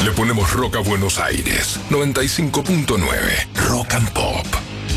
Le ponemos rock a Buenos Aires. 95.9. Rock and Pop.